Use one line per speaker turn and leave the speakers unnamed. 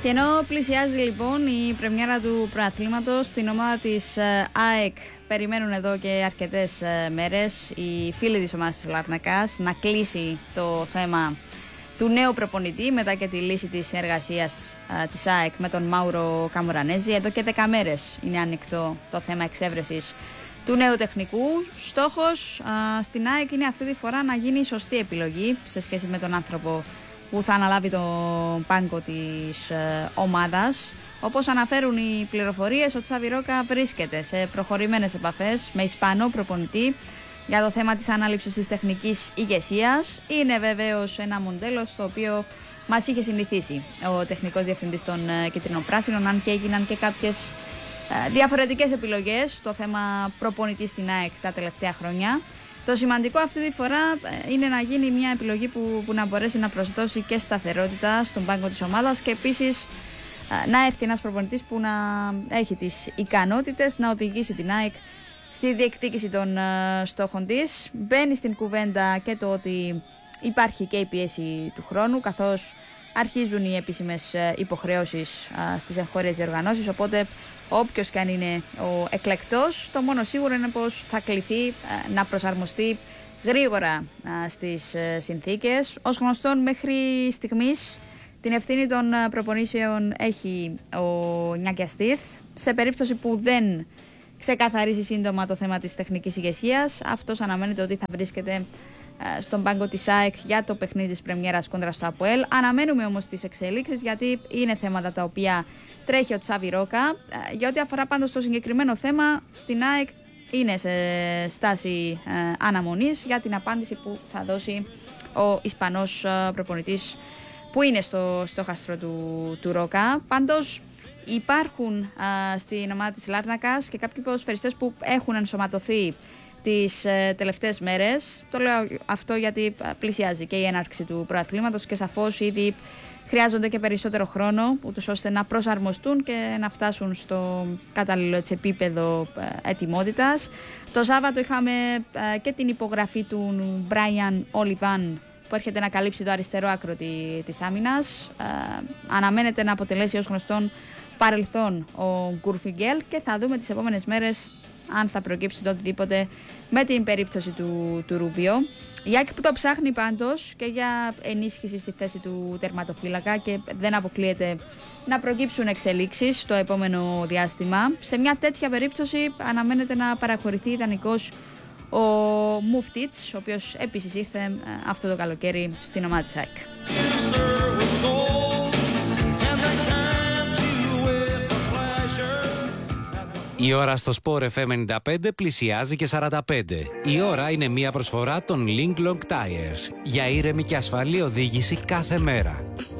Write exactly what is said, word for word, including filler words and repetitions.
Και ενώ πλησιάζει λοιπόν η πρεμιέρα του προαθλήματος, την ομάδα της ΑΕΚ περιμένουν εδώ και αρκετές μέρες οι φίλοι της ομάδας της Λάρνακας να κλείσει το θέμα του νέου προπονητή μετά και τη λύση της συνεργασίας της ΑΕΚ με τον Μάουρο Καμουρανέζη. Εδώ και δέκα μέρες είναι ανοιχτό το θέμα εξέβρεσης του νέου τεχνικού. Στόχος α, στην ΑΕΚ είναι αυτή τη φορά να γίνει η σωστή επιλογή σε σχέση με τον άνθρωπο που θα αναλάβει τον πάγκο της ε, ομάδας. Όπως αναφέρουν οι πληροφορίες, ο Τσάβι Ρόκα βρίσκεται σε προχωρημένες επαφές με Ισπανό προπονητή για το θέμα της ανάληψης της τεχνικής ηγεσίας. Είναι βεβαίως ένα μοντέλο στο οποίο μας είχε συνηθίσει ο τεχνικός διευθυντής των ε, Κίτρινο-Πράσινων, αν και έγιναν και κάποιες ε, διαφορετικές επιλογές στο θέμα προπονητή στην ΑΕΚ τα τελευταία χρόνια. Το σημαντικό αυτή τη φορά είναι να γίνει μια επιλογή που, που να μπορέσει να προσδώσει και σταθερότητα στον πάγκο της ομάδας και επίσης να έρθει ένας προπονητής που να έχει τις ικανότητες να οδηγήσει την ΑΕΚ στη διεκδίκηση των στόχων της. Μπαίνει στην κουβέντα και το ότι υπάρχει και η πίεση του χρόνου, καθώς αρχίζουν οι επίσημες υποχρεώσεις στις εγχώριες διοργανώσεις, οπότε όποιος και αν είναι ο εκλεκτός, το μόνο σίγουρο είναι πως θα κληθεί να προσαρμοστεί γρήγορα στις συνθήκες. Ως γνωστόν, μέχρι στιγμής την ευθύνη των προπονήσεων έχει ο Νιάκια Στίθ. Σε περίπτωση που δεν ξεκαθαρίσει σύντομα το θέμα της τεχνικής ηγεσίας, αυτός αναμένεται ότι θα βρίσκεται στον πάγκο της ΑΕΚ για το παιχνίδι της πρεμιέρας κόντρα στο ΑΠΟΕΛ. Αναμένουμε όμως τις εξελίξεις, γιατί είναι θέματα τα οποία τρέχει ο Τσάβι Ρόκα. Για ό,τι αφορά πάντως το συγκεκριμένο θέμα, στην ΑΕΚ είναι σε στάση ε, αναμονής για την απάντηση που θα δώσει ο Ισπανός ε, προπονητής που είναι στο στόχαστρο του, του Ρόκα. Πάντως υπάρχουν ε, στην ομάδα της Λάρνακας και κάποιοι ποδοσφαιριστές που έχουν ενσωματωθεί τις ε, τελευταίες μέρες. Το λέω αυτό γιατί πλησιάζει και η έναρξη του προαθλήματος και σαφώς ήδη χρειάζονται και περισσότερο χρόνο, ούτως ώστε να προσαρμοστούν και να φτάσουν στο κατάλληλο έτσι, επίπεδο ε, ετοιμότητας. Το Σάββατο είχαμε ε, και την υπογραφή του Μπράιαν Ολιβάν, που έρχεται να καλύψει το αριστερό άκρο τη, της άμυνας. Ε, αναμένεται να αποτελέσει ως γνωστόν παρελθόν ο Γκουρφιγκέλ και θα δούμε τις επόμενες μέρες αν θα προκύψει το οτιδήποτε με την περίπτωση του, του Ρούμπιο. Η ΑΕΚ που το ψάχνει πάντως και για ενίσχυση στη θέση του τερματοφύλακα και δεν αποκλείεται να προκύψουν εξελίξεις το επόμενο διάστημα. Σε μια τέτοια περίπτωση αναμένεται να παραχωρηθεί ιδανικός ο Μουφτίτς, ο οποίος επίσης ήρθε αυτό το καλοκαίρι στην ομάδα της ΑΕΚ.
Η ώρα στο Sport εφ εμ ενενήντα πέντε πλησιάζει και σαράντα πέντε. Η ώρα είναι μια προσφορά των Link Long Tires για ήρεμη και ασφαλή οδήγηση κάθε μέρα.